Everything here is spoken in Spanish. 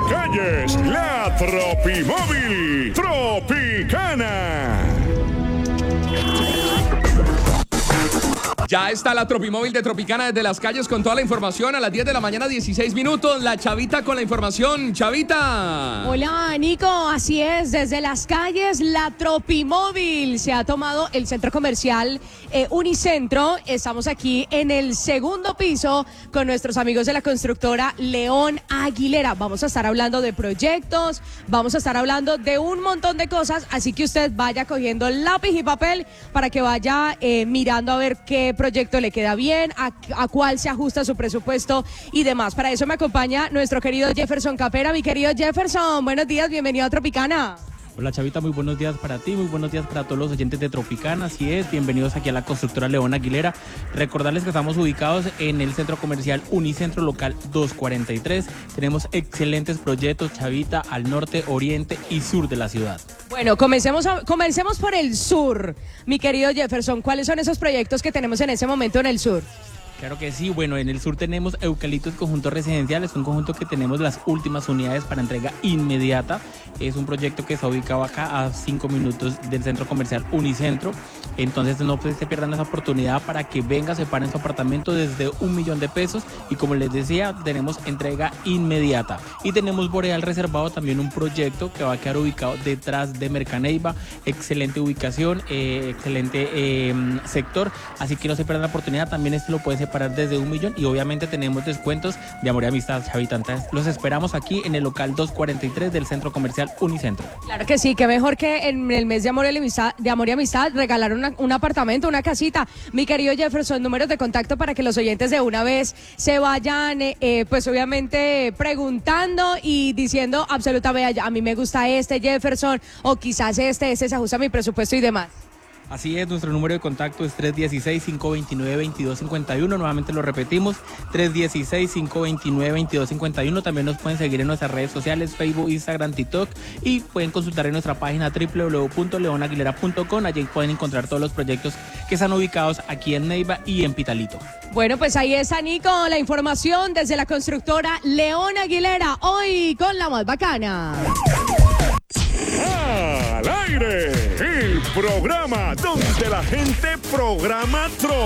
calles, la Tropimóvil Tropicana. Ya está la Tropimóvil de Tropicana desde las calles con toda la información a las 10 de la mañana, 16 minutos. La Chavita con la información. Chavita. Hola, Nico. Así es, desde las calles, la Tropimóvil se ha tomado el centro comercial Unicentro. Estamos aquí en el segundo piso con nuestros amigos de la constructora León Aguilera. Vamos a estar hablando de proyectos, vamos a estar hablando de un montón de cosas, así que usted vaya cogiendo lápiz y papel para que vaya mirando a ver qué proyecto le queda bien, a cuál se ajusta su presupuesto y demás. Para eso me acompaña nuestro querido Jefferson Capera. Mi querido Jefferson, buenos días, bienvenido a Tropicana. Hola Chavita, muy buenos días para ti, muy buenos días para todos los oyentes de Tropicana. Así es, bienvenidos aquí a la constructora León Aguilera. Recordarles que estamos ubicados en el centro comercial Unicentro local 243. Tenemos excelentes proyectos, Chavita, al norte, oriente y sur de la ciudad. Bueno, comencemos por el sur, mi querido Jefferson. ¿Cuáles son esos proyectos que tenemos en ese momento en el sur? Claro que sí, bueno, en el sur tenemos Eucaliptos Conjunto Residencial, es un conjunto que tenemos las últimas unidades para entrega inmediata. Es un proyecto que está ubicado acá a 5 minutos del centro comercial Unicentro. Entonces no se pierdan esa oportunidad para que venga, se pare en su apartamento desde $1.000.000 y como les decía, tenemos entrega inmediata. Y tenemos Boreal reservado también un proyecto que va a quedar ubicado detrás de Mercaneiva, excelente ubicación, excelente sector, así que no se pierdan la oportunidad, también lo pueden separar desde $1.000.000 y obviamente tenemos descuentos de amor y amistad, Chavita. Entonces los esperamos aquí en el local 243 del centro comercial Unicentro. Claro que sí, que mejor que en el mes de amor y amistad regalaron un apartamento, una casita. Mi querido Jefferson, números de contacto para que los oyentes de una vez se vayan, pues obviamente preguntando y diciendo absolutamente, a mí me gusta este Jefferson, o quizás este se ajusta a mi presupuesto y demás. Así es, nuestro número de contacto es 316-529-2251, nuevamente lo repetimos, 316-529-2251, también nos pueden seguir en nuestras redes sociales, Facebook, Instagram, TikTok, y pueden consultar en nuestra página www.leonaguilera.com, allí pueden encontrar todos los proyectos que están ubicados aquí en Neiva y en Pitalito. Bueno, pues ahí está, Nico, la información desde la constructora León Aguilera, hoy con la más bacana. Al aire, el programa donde la gente programa